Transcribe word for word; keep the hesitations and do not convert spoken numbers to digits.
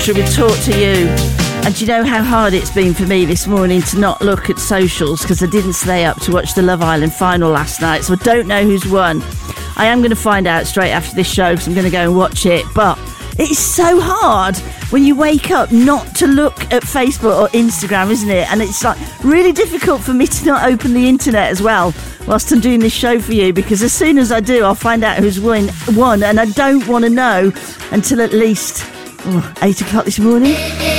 We talk to you. And do you know how hard it's been for me this morning to not look at socials because I didn't stay up to watch the Love Island final last night, so I don't know who's won. I am going to find out straight after this show because I'm going to go and watch it, but it's so hard when you wake up not to look at Facebook or Instagram, isn't it? And it's like really difficult for me to not open the internet as well whilst I'm doing this show for you, because as soon as I do, I'll find out who's won, won and I don't want to know until at least oh, eight o'clock this morning.